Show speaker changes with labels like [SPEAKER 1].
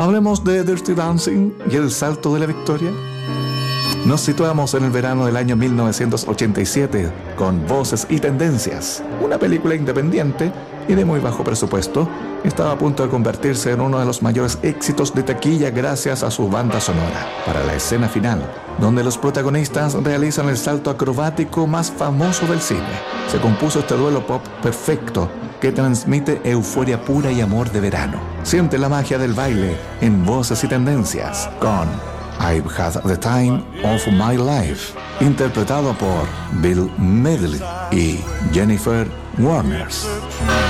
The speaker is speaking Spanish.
[SPEAKER 1] Hablemos de Dirty Dancing y el salto de la victoria. Nos situamos en el verano del año 1987 con Voces y Tendencias, una película independiente y de muy bajo presupuesto. Estaba a punto de convertirse en uno de los mayores éxitos de taquilla gracias a su banda sonora. Para la escena final, donde los protagonistas realizan el salto acrobático más famoso del cine, se compuso este duelo pop perfecto que transmite euforia pura y amor de verano. Siente la magia del baile en Voces y Tendencias con I've Had the Time of My Life, interpretado por Bill Medley y Jennifer Warnes.